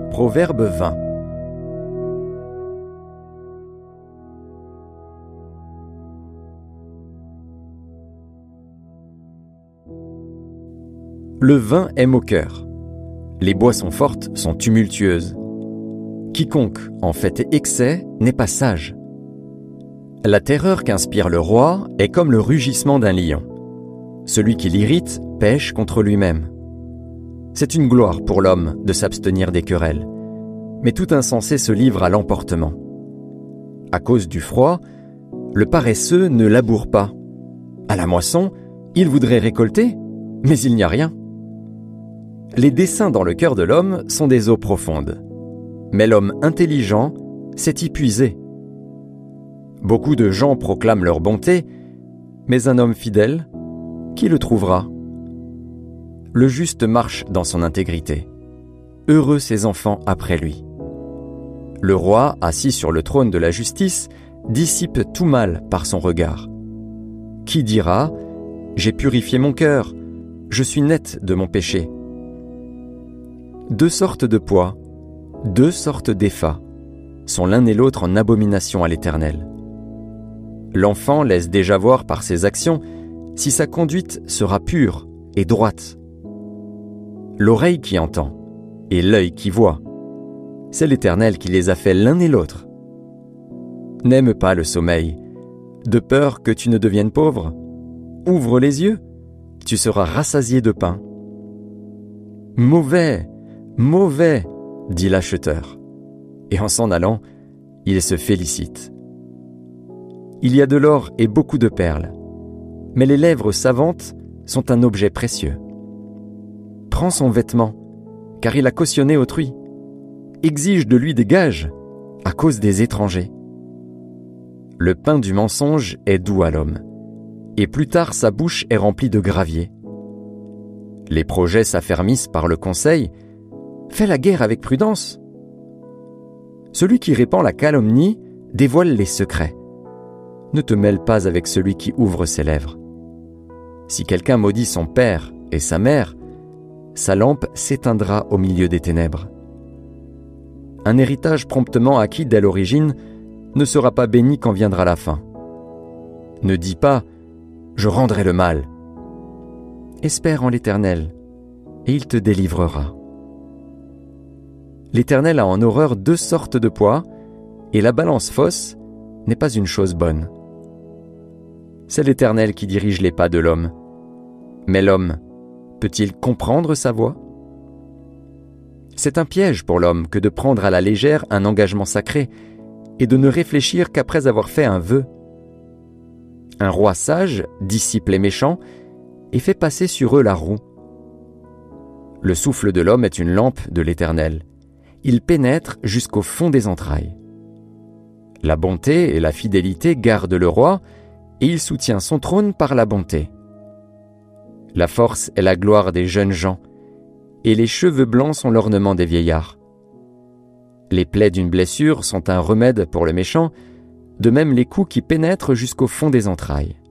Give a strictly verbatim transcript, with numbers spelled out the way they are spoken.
Proverbe vingt. Le vin aime au cœur. Les boissons fortes sont tumultueuses. Quiconque en fait excès n'est pas sage. La terreur qu'inspire le roi est comme le rugissement d'un lion. Celui qui l'irrite pèche contre lui-même. C'est une gloire pour l'homme de s'abstenir des querelles, mais tout insensé se livre à l'emportement. À cause du froid, le paresseux ne laboure pas. À la moisson, il voudrait récolter, mais il n'y a rien. Les desseins dans le cœur de l'homme sont des eaux profondes, mais l'homme intelligent s'est épuisé. Beaucoup de gens proclament leur bonté, mais un homme fidèle, qui le trouvera? Le juste marche dans son intégrité. Heureux ses enfants après lui. Le roi, assis sur le trône de la justice, dissipe tout mal par son regard. Qui dira « J'ai purifié mon cœur, je suis net de mon péché ». Deux sortes de poids, deux sortes d'effats, sont l'un et l'autre en abomination à l'Éternel. L'enfant laisse déjà voir par ses actions si sa conduite sera pure et droite. L'oreille qui entend et l'œil qui voit, c'est l'Éternel qui les a fait l'un et l'autre. N'aime pas le sommeil, de peur que tu ne deviennes pauvre. Ouvre les yeux, tu seras rassasié de pain. Mauvais, mauvais, dit l'acheteur, et en s'en allant, il se félicite. Il y a de l'or et beaucoup de perles, mais les lèvres savantes sont un objet précieux. Prends son vêtement, car il a cautionné autrui. Exige de lui des gages, à cause des étrangers. Le pain du mensonge est doux à l'homme, et plus tard sa bouche est remplie de gravier. Les projets s'affermissent par le conseil. Fais la guerre avec prudence. Celui qui répand la calomnie dévoile les secrets. Ne te mêle pas avec celui qui ouvre ses lèvres. Si quelqu'un maudit son père et sa mère, sa lampe s'éteindra au milieu des ténèbres. Un héritage promptement acquis dès l'origine ne sera pas béni quand viendra la fin. Ne dis pas « Je rendrai le mal ». Espère en l'Éternel, et il te délivrera. L'Éternel a en horreur deux sortes de poids, et la balance fausse n'est pas une chose bonne. C'est l'Éternel qui dirige les pas de l'homme. Mais l'homme peut-il comprendre sa voie? C'est un piège pour l'homme que de prendre à la légère un engagement sacré et de ne réfléchir qu'après avoir fait un vœu. Un roi sage dissipe les méchants et fait passer sur eux la roue. Le souffle de l'homme est une lampe de l'Éternel. Il pénètre jusqu'au fond des entrailles. La bonté et la fidélité gardent le roi, et il soutient son trône par la bonté. La force est la gloire des jeunes gens, et les cheveux blancs sont l'ornement des vieillards. Les plaies d'une blessure sont un remède pour le méchant, de même les coups qui pénètrent jusqu'au fond des entrailles.